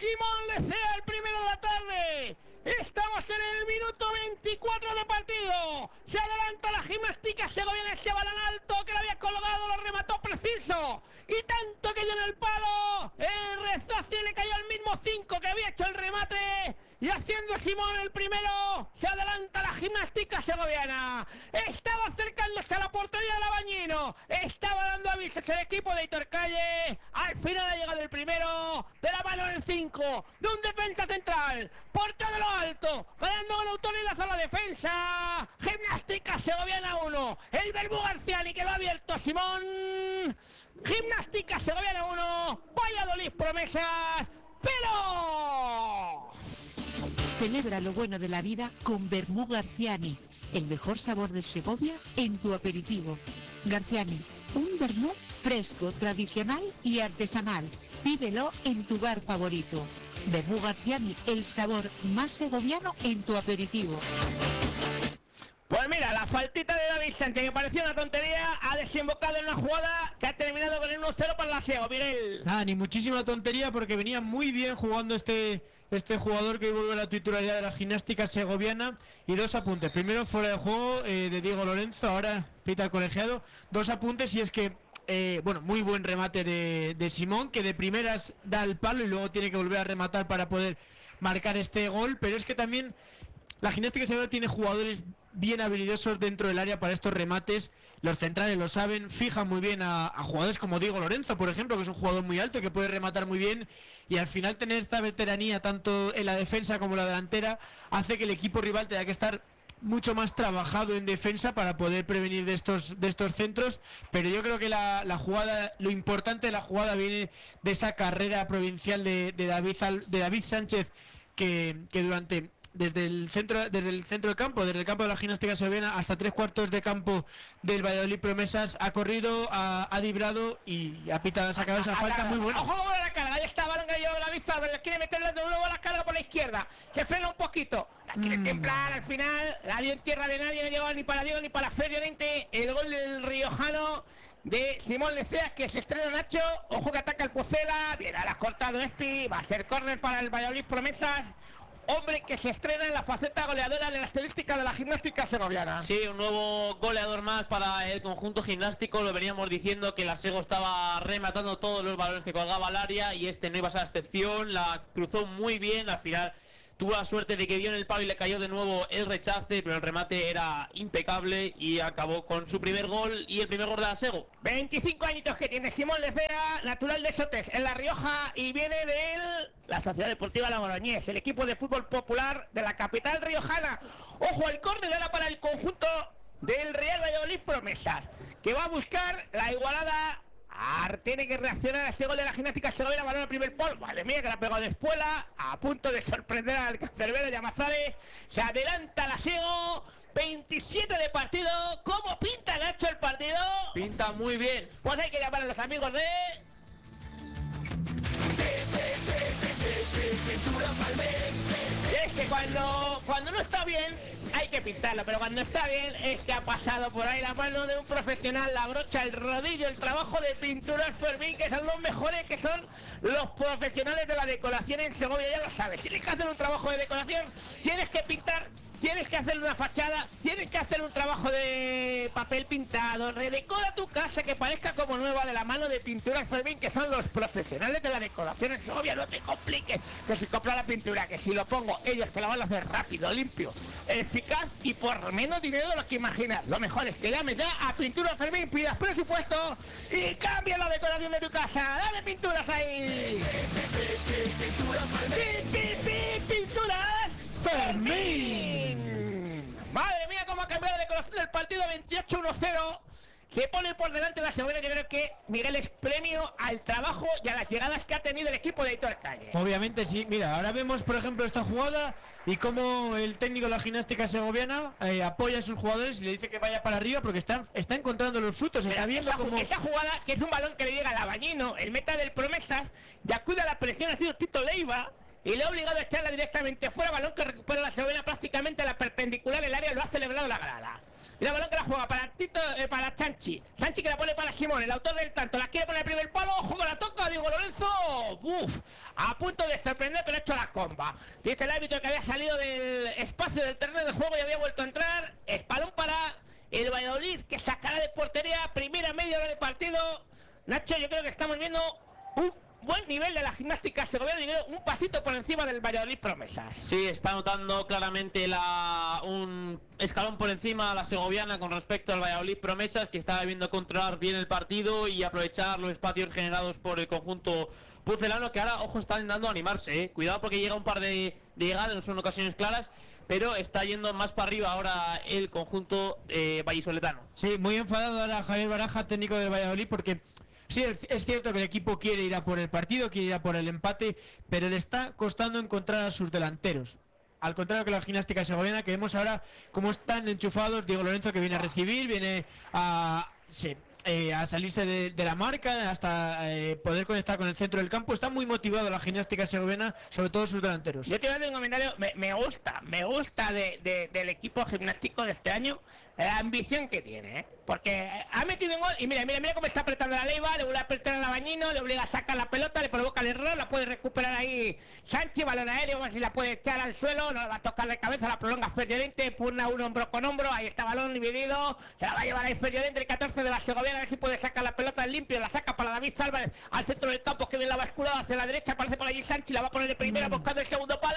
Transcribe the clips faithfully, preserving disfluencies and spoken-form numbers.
Simón Lecea, el primero de la tarde. Estamos en el minuto veinticuatro de partido. Se adelanta la gimnástica segoviana, ese balón alto que lo había colgado, lo remató preciso. Y tanto que dio en el palo. El rezazo le cayó al mismo cinco que había hecho el remate. Y haciendo Simón el primero, se adelanta la gimnástica segoviana. Estaba acercándose a la portería del Abañino. Estaba dando avisos el equipo de Hitor Calle. Al final ha llegado el primero. De la mano del cinco. De un defensa central. Por todo lo alto. Ganando con autoridad a la defensa. Gimnástica segoviana uno. El Verbú Garciani que lo ha abierto Simón. Gimnástica segoviana uno. Valladolid Promesas cero. Celebra lo bueno de la vida con Verbú Garciani, el mejor sabor de Segovia en tu aperitivo. Garciani, un vermú fresco, tradicional y artesanal. Pídelo en tu bar favorito. Verbú Garciani, el sabor más segoviano en tu aperitivo. Pues mira, la faltita de David Sánchez, que parecía una tontería, ha desembocado en una jugada que ha terminado con el uno cero para la Sego, Miguel. Nada, ni muchísima tontería, porque venía muy bien jugando este este jugador que vuelve a la titularidad de la gimnástica segoviana. Y dos apuntes. Primero, fuera de juego eh, de Diego Lorenzo, ahora pita el colegiado. Dos apuntes, y es que, eh, bueno, muy buen remate de, de Simón, que de primeras da el palo y luego tiene que volver a rematar para poder marcar este gol. Pero es que también la gimnástica segoviana tiene jugadores bien habilidosos dentro del área para estos remates. Los centrales lo saben, fijan muy bien a, a jugadores como Diego Lorenzo, por ejemplo, que es un jugador muy alto, que puede rematar muy bien, y al final tener esta veteranía tanto en la defensa como en la delantera hace que el equipo rival tenga que estar mucho más trabajado en defensa para poder prevenir de estos de estos centros. Pero yo creo que la, la jugada, lo importante de la jugada viene de esa carrera provincial de, de David de David Sánchez, que, que durante desde el centro desde el centro del campo, desde el campo de la gimnástica segoviana hasta tres cuartos de campo del Valladolid Promesas, ha corrido, ha, ha librado y ha pitado, ha sacado esa falta muy buena. Ojo con la carga, ahí está, balón que lleva la vista, quiere meterle de nuevo a la carga por la izquierda, se frena un poquito, la quiere mm. templar al final, la dio en tierra de nadie, no llegó ni para Diego ni para Ferio Oriente, el gol del riojano de Simón Lecea, que se estrena Nacho. Ojo que ataca el Pucela, bien, ahora ha cortado este, va a ser córner para el Valladolid Promesas. Hombre que se estrena en la faceta goleadora de la estadística de la gimnástica segoviana. Sí, un nuevo goleador más para el conjunto gimnástico. Lo veníamos diciendo que la Sego estaba rematando todos los balones que colgaba al área, y este no iba a ser la excepción. La cruzó muy bien, al final tuvo la suerte de que dio en el palo y le cayó de nuevo el rechace, pero el remate era impecable y acabó con su primer gol y el primer gol de la Sego. veinticinco añitos que tiene Simón Lecea, natural de Sotes, en La Rioja, y viene de él la Sociedad Deportiva Logroñés, el equipo de fútbol popular de la capital riojana. Ojo, el córner era para el conjunto del Real Valladolid Promesas, que va a buscar la igualada. Ar, tiene que reaccionar a este gol de la gimnástica segoviana, balón al primer pol, madre mía que la pegó de espuela, a punto de sorprender al Cancerbero Llamazares. Se adelanta la Sego, veintisiete de partido. ¿Cómo pinta Nacho el partido? Pinta muy bien. Pues hay que llamar a los amigos de... Es que cuando, cuando no está bien hay que pintarlo, pero cuando está bien es que ha pasado por ahí la mano de un profesional, la brocha, el rodillo, el trabajo de Pinturas Fermín, que son los mejores, que son los profesionales de la decoración en Segovia, ya lo sabes. Tienes que hacer un trabajo de decoración, tienes que pintar, tienes que hacer una fachada, tienes que hacer un trabajo de papel pintado, redecora tu casa que parezca como nueva de la mano de Pinturas Fermín, que son los profesionales de la decoración en Segovia. No te compliques, que si compras la pintura, que si lo pongo, ellos te la van a hacer rápido, limpio, eficaz y por menos dinero de lo que imaginas. Lo mejor es que llames ya a Pinturas Fermín, pidas presupuesto y cambia la decoración de tu casa. ¡Dame pinturas ahí! ¡Pinturas Fermín! Madre mía, cómo ha cambiado la decoración del partido. Veintiocho uno cero. Se pone por delante la Segovia. Yo creo que Miguel es premio al trabajo y a las llegadas que ha tenido el equipo de Hitor Calle. Obviamente sí. Mira, ahora vemos por ejemplo esta jugada y cómo el técnico de la gimnástica segoviana eh, apoya a sus jugadores y le dice que vaya para arriba, porque está, está encontrando los frutos. Está viendo esa, como... esa jugada, que es un balón que le llega al Abañino, el meta del Promesas, y acude a la presión, ha sido Tito Leiva, y le ha obligado a echarla directamente fuera, balón que recupera la Segovia prácticamente a la perpendicular del área, lo ha celebrado la grada. Mira, balón que la juega para Tito, eh, para Sanchi. Sanchi que la pone para Simón, el autor del tanto. La quiere poner el primer palo. Ojo que la toca, Diego Lorenzo. Uf, a punto de sorprender, pero ha hecho la comba. Dice el árbitro que había salido del espacio del terreno de juego y había vuelto a entrar. Es balón para el Valladolid, que sacará de portería. Primera media hora de partido. Nacho, yo creo que estamos viendo un buen nivel de la gimnástica segoviana, un pasito por encima del Valladolid Promesas. Sí, está notando claramente la un escalón por encima la segoviana con respecto al Valladolid Promesas, que está debiendo controlar bien el partido y aprovechar los espacios generados por el conjunto pucelano, que ahora, ojo, está intentando animarse, ¿eh? Cuidado porque llega un par de, de llegadas, no son ocasiones claras, pero está yendo más para arriba ahora el conjunto eh, vallisoletano. Sí, muy enfadado ahora Javier Baraja, técnico del Valladolid, porque sí, es cierto que el equipo quiere ir a por el partido, quiere ir a por el empate, pero le está costando encontrar a sus delanteros. Al contrario que la gimnástica segoviana, que vemos ahora cómo están enchufados. Diego Lorenzo, que viene a recibir, viene a, sí, eh, a salirse de, de la marca hasta eh, poder conectar con el centro del campo. Está muy motivado la gimnástica segoviana, sobre todo sus delanteros. Yo te voy a dar un comentario, me, me gusta, me gusta de, de, del equipo gimnástico de este año, la ambición que tiene, ¿eh? Porque ha metido un gol y mira, mira, mira cómo está apretando la Leiva, le vuelve a apretar al Bañino, le obliga a sacar la pelota, le provoca el error, la puede recuperar ahí Sánchez, balón aéreo, a ver si la puede echar al suelo, no la va a tocar de cabeza, la prolonga Ferriolente, pugna un hombro con hombro, ahí está balón dividido, se la va a llevar ahí Ferriolente, el catorce de la segoviana, a ver si puede sacar la pelota en limpio, la saca para David Álvarez al centro del campo, que bien la basculado hacia la derecha, aparece por allí Sánchez, la va a poner de primera, mm. buscando el segundo palo,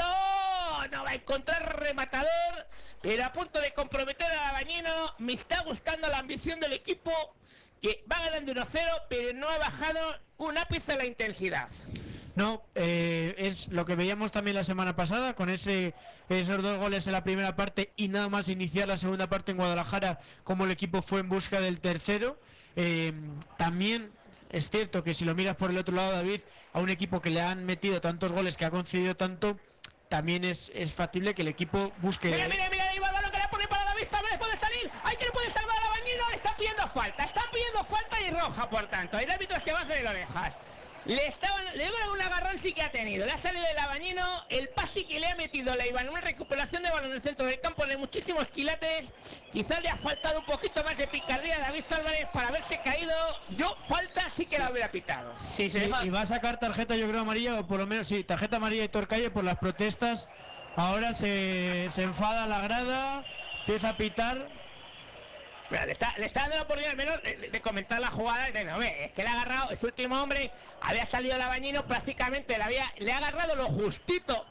no va a encontrar rematador, pero a punto de comprometer a Bañino. Me está gustando la ambición del equipo, que va ganando uno cero, pero no ha bajado un ápice la intensidad. No, eh, es lo que veíamos también la semana pasada, con ese esos dos goles en la primera parte y nada más iniciar la segunda parte en Guadalajara, como el equipo fue en busca del tercero. Eh, también es cierto que si lo miras por el otro lado, David, a un equipo que le han metido tantos goles, que ha concedido tanto, también es, es factible que el equipo busque... Mira, mira, mira, ahí va el balón que le pone para David Álvarez, puede salir, hay que le puede salvar a Bañino, le está pidiendo falta, está pidiendo falta y roja, por tanto, el árbitro se va a hacer el orejas. Le estaban, le dio un agarrón sí que ha tenido, le ha salido el Bañino, el pase que le ha metido la Iván, una recuperación de balón en el centro del campo de muchísimos quilates, quizás le ha faltado un poquito más de picardía a David Álvarez para haberse caído, yo falta sí que la hubiera pitado. Sí, sí, y va a sacar tarjeta, yo creo, amarilla, o por lo menos sí, tarjeta amarilla y Torcalle por las protestas. Ahora se, se enfada la grada, empieza a pitar. Mira, le, está, le está dando la oportunidad al menos de, de comentar la jugada. De, no, ve, es que le ha agarrado, es último hombre, había salido el Bañino, prácticamente le, había, le ha agarrado lo justito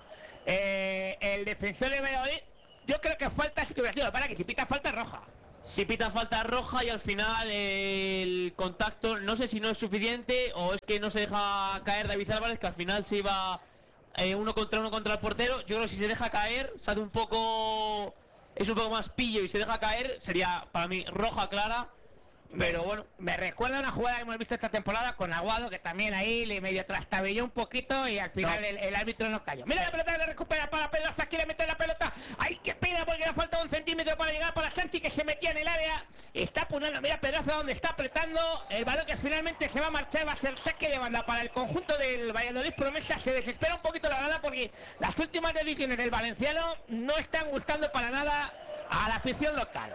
eh, el defensor de Valladolid. Yo creo que falta, sí que hubiera sido, para que si pita falta roja. Si pita falta roja y al final eh, el contacto, no sé si no es suficiente o es que no se deja caer David Álvarez, que al final se iba eh, uno contra uno contra el portero. Yo creo que si se deja caer, se hace un poco... es un poco más pillo y se deja caer, sería para mí roja clara, pero bueno. Me recuerda una jugada que hemos visto esta temporada con Aguado, que también ahí le medio trastabilló un poquito y al final no. el, el árbitro no cayó. Mira la pelota, le recupera para Pedroza, quiere meter la pelota, ay qué pena porque le ha faltado un centímetro para llegar para Sánchez, que se metía en el área, está apuntando, mira Pedroza donde está apretando, el balón que finalmente se va a marchar, va a ser saque de banda para el conjunto del Valladolid Promesa. Se desespera un poquito la grada porque las últimas decisiones del valenciano no están gustando para nada a la afición local.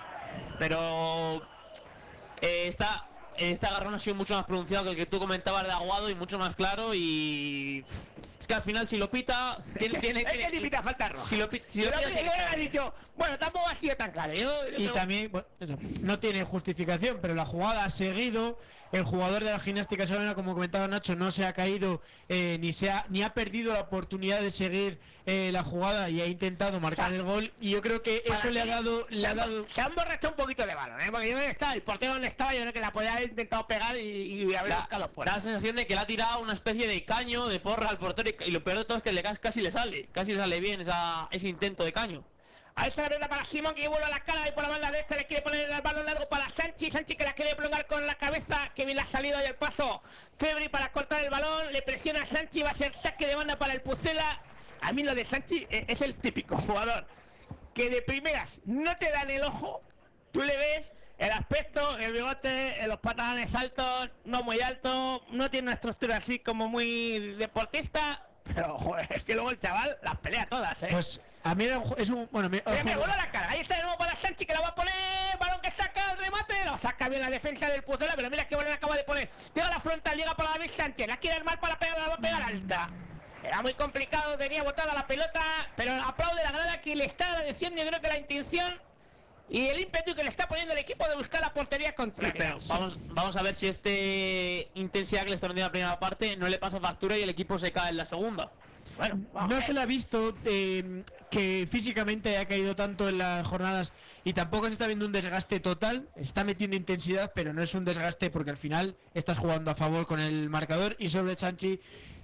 Pero eh, esta, este agarrón ha sido mucho más pronunciado que el que tú comentabas de Aguado y mucho más claro, y es que al final si lo pita tiene, tiene, es que, que pita falta roja. Si lo, si lo Pero pita, que, que ha dicho, bueno, tampoco ha sido tan claro. Yo, yo y tengo... también, bueno, eso, no tiene justificación, pero la jugada ha seguido. El jugador de la gimnástica segoviana, como comentaba Nacho, no se ha caído eh, ni se ha ni ha perdido la oportunidad de seguir eh, la jugada y ha intentado marcar, o sea, el gol, y yo creo que eso le ha dado le ha dado se ha emborrachado un poquito de balón, ¿eh? Porque yo no estaba, el portero donde estaba, yo creo que la podía haber intentado pegar y, y haber buscado fuera. Da la sensación de que le ha tirado una especie de caño de porra al portero y, y lo peor de todo es que le casi le sale, casi le sale bien esa, ese intento de caño. Ahí se la pelota para Simón, que vuelve a la cara y por la banda derecha le quiere poner el balón largo para Sánchez. Sánchez que la quiere prolongar con la cabeza, que bien la ha salido y el paso. Febri para cortar el balón, le presiona a Sánchez, va a ser saque de banda para el Pucela. A mí lo de Sánchez es el típico jugador que de primeras no te dan el ojo, tú le ves el aspecto, el bigote, los pantalones altos, no muy alto, no tiene una estructura así como muy deportista, pero joder, es que luego el chaval las pelea todas, ¿eh? Pues A mí era un, es un... Bueno, me, Mira, me vuelve la cara. Ahí está de nuevo para Sánchez, que la va a poner. Balón que saca el remate. Lo saca bien la defensa del Pucela, pero mira qué balón acaba de poner. Llega la frontal, llega para David Sánchez. La quiere armar para pegar, la va a pegar alta. Era muy complicado, tenía botada la pelota, pero aplaude la grada que le está agradeciendo, yo creo que la intención y el ímpetu que le está poniendo el equipo de buscar la portería contraria. Sí, vamos, vamos a ver si este intensidad que le está dando en la primera parte no le pasa factura y el equipo se cae en la segunda. Bueno, no se le ha visto eh, que físicamente haya caído tanto en las jornadas y tampoco se está viendo un desgaste total. Está metiendo intensidad, pero no es un desgaste porque al final estás jugando a favor con el marcador. Y sobre Sanchi,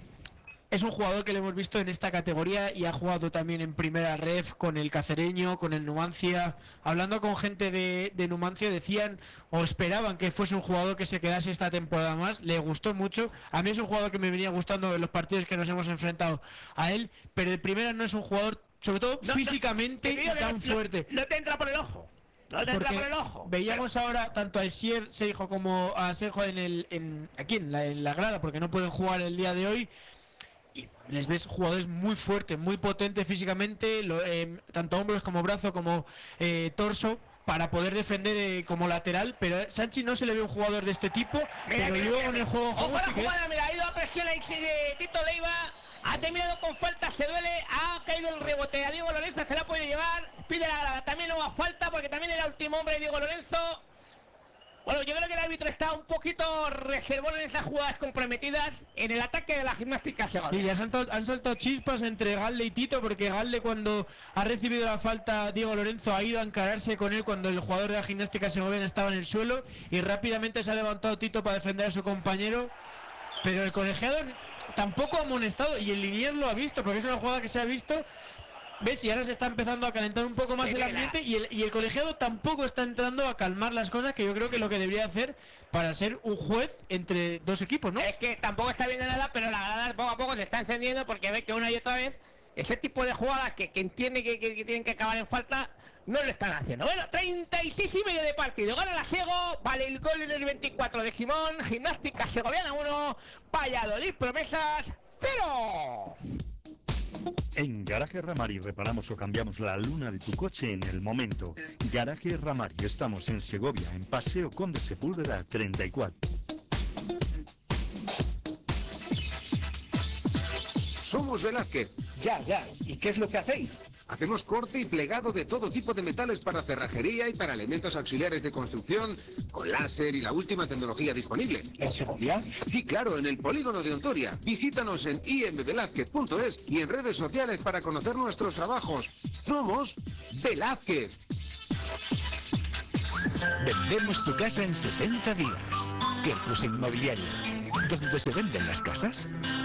es un jugador que le hemos visto en esta categoría y ha jugado también en primera ref con el Cacereño, con el Numancia. Hablando con gente de, de Numancia decían o esperaban que fuese un jugador que se quedase esta temporada más. Le gustó mucho. A mí es un jugador que me venía gustando en los partidos que nos hemos enfrentado a él, pero de primera no es un jugador, sobre todo no, físicamente, no, tan no, fuerte. No, no te entra por el ojo. No te entra por el ojo. Veíamos pero... ahora tanto a Esier, Seijo como a Sergio en el, en, aquí en la, en la grada, porque no pueden jugar el día de hoy. Y les ves jugadores muy fuertes, muy potentes físicamente, lo, eh, tanto hombros como brazo como eh, torso, para poder defender eh, como lateral, pero a Sanchi no se le ve un jugador de este tipo, mira, pero mira, luego mira, en el juego... Ojo la jugada, mira, ha ido a presión ahí de Tito Leiva, ha terminado con falta, se duele, ha caído el rebote a Diego Lorenzo, se la puede llevar, pide la grada, también no va falta porque también era último hombre Diego Lorenzo. Bueno, yo creo que el árbitro está un poquito reservado en esas jugadas comprometidas en el ataque de la Gimnástica Segovia. Sí, ya han saltado, han saltado chispas entre Galde y Tito, porque Galde, cuando ha recibido la falta Diego Lorenzo, ha ido a encararse con él cuando el jugador de la Gimnástica Segoviana estaba en el suelo y rápidamente se ha levantado Tito para defender a su compañero, pero el colegiado tampoco ha amonestado y el Liniers lo ha visto, porque es una jugada que se ha visto. ¿Ves? Y ahora se está empezando a calentar un poco más el ambiente y el, y el colegiado tampoco está entrando a calmar las cosas, que yo creo que es lo que debería hacer para ser un juez entre dos equipos, ¿no? Es que tampoco está viendo nada, pero la grada poco a poco se está encendiendo porque ve que una y otra vez ese tipo de jugadas que, que entiende que, que, que tienen que acabar en falta no lo están haciendo. Bueno, treinta y seis y medio de partido, gana la Sego, vale el gol en el veinticuatro de Simón, Gimnástica Segoviana uno, Valladolid Promesas cero. En Garaje Ramari reparamos o cambiamos la luna de tu coche en el momento. Garaje Ramari, estamos en Segovia, en Paseo Conde Sepúlveda treinta y cuatro. Somos Velázquez. Ya, ya. ¿Y qué es lo que hacéis? Hacemos corte y plegado de todo tipo de metales para cerrajería y para elementos auxiliares de construcción, con láser y la última tecnología disponible. ¿En Segovia? Sí, claro, en el polígono de Ontoria. Visítanos en i m velázquez punto es y en redes sociales para conocer nuestros trabajos. Somos Velázquez. Vendemos tu casa en sesenta días. Kerkus Inmobiliario. ¿Dónde se venden las casas?